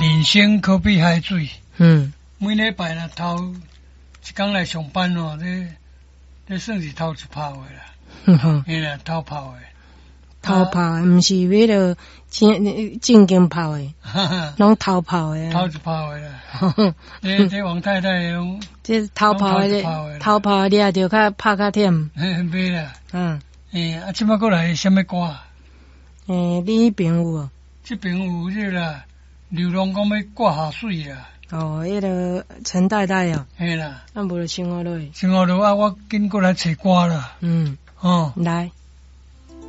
人生可比海水。每礼拜若头一工来上班哦，这算是头一泡的啦。嘿啦，头泡的。 头泡的，毋是迄个正经泡的，拢头泡的。 头一泡的啦。这王太太用。 这头泡的，头泡的掠着较拍较忝。 袂啦。啊，即摆过来什么歌？ 你迄边有哦？ 这边有这啦，流浪讲要挂下水啦。 迄个陈太太哦。 嘿啦。 咱无就生活落去。 生活落啊，我紧过来找歌啦。 来。